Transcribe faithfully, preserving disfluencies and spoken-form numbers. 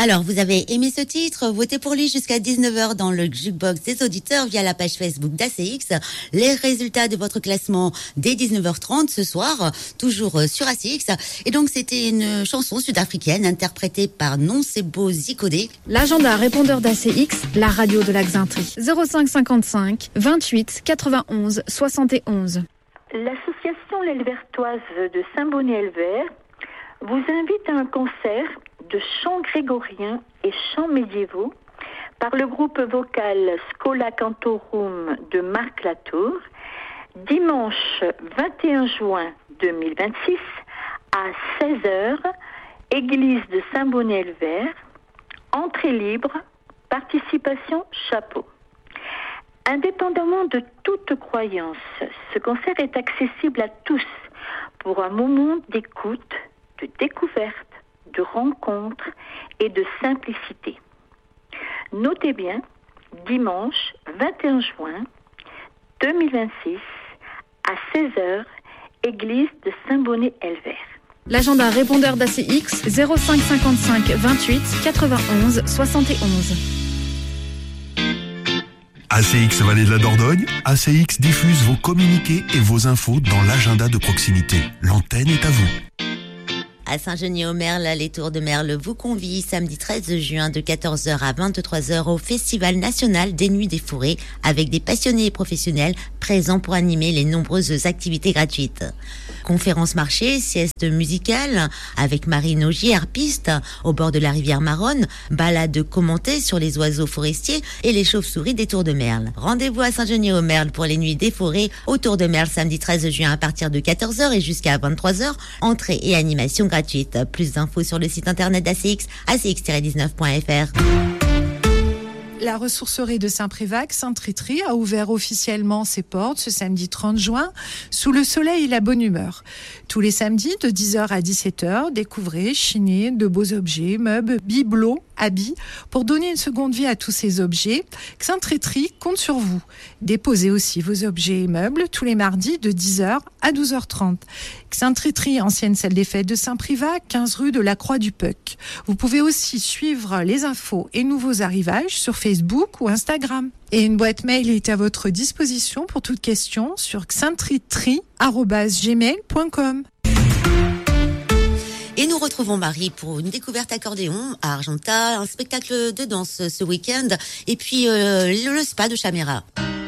Alors, vous avez aimé ce titre, votez pour lui jusqu'à dix-neuf heures dans le jukebox des auditeurs via la page Facebook d'A C X. Les résultats de votre classement dès dix-neuf heures trente ce soir, toujours sur A C X. Et donc, c'était une chanson sud-africaine interprétée par Nonsebo Zikodé. L'agenda répondeur d'A C X, la radio de la Xintri. zéro cinq cinquante-cinq vingt-huit quatre-vingt-onze soixante et onze. L'association L'Elvertoise de Saint-Bonnet-Elvert vous invite à un concert de chants grégoriens et chants médiévaux par le groupe vocal Schola Cantorum de Marc Latour, dimanche vingt et un juin deux mille vingt-six à seize heures, église de Saint-Bonnet-Elvert, entrée libre, participation chapeau. Indépendamment de toute croyance, ce concert est accessible à tous pour un moment d'écoute, de découverte, de rencontre et de simplicité. Notez bien, dimanche vingt et un juin deux mille vingt-six à seize heures, église de Saint-Bonnet-Elvert. L'agenda répondeur d'A C X, zéro cinq cinquante-cinq vingt-huit quatre-vingt-onze soixante et onze. A C X Vallée de la Dordogne, A C X diffuse vos communiqués et vos infos dans l'agenda de proximité. L'antenne est à vous. À Saint-Genis-au-Merle, les Tours de Merle vous convient samedi treize juin de quatorze heures à vingt-trois heures au Festival national des Nuits des Forêts avec des passionnés et professionnels présents pour animer les nombreuses activités gratuites. Conférences marché, sieste musicale avec Marine Augier, harpiste au bord de la rivière Maronne, balade commentée sur les oiseaux forestiers et les chauves-souris des Tours de Merle. Rendez-vous à Saint-Genis-au-Merle pour les Nuits des Forêts au Tours de Merle samedi treize juin à partir de quatorze heures et jusqu'à vingt-trois heures. Entrée et animation gratuite. Plus d'infos sur le site internet d'A C X, a c x tiret dix-neuf point f r. La ressourcerie de Saint-Prévac, Sainte-Tritry, a ouvert officiellement ses portes ce samedi trente juin, sous le soleil et la bonne humeur. Tous les samedis, de dix heures à dix-sept heures, découvrez, chinez de beaux objets, meubles, bibelots, habits, pour donner une seconde vie à tous ces objets. Sainte-Tritry compte sur vous. Déposez aussi vos objets et meubles tous les mardis de dix heures à douze heures trente. Sainte-Tritry, ancienne salle des fêtes de Saint-Privac, quinze rue de la Croix du Puck. Vous pouvez aussi suivre les infos et nouveaux arrivages sur Facebook ou Instagram. Et une boîte mail est à votre disposition pour toute question sur sainte-tritry arobase gmail point com. Et nous retrouvons Marie pour une découverte accordéon à Argentat, un spectacle de danse ce week-end et puis euh, le spa de Chamera.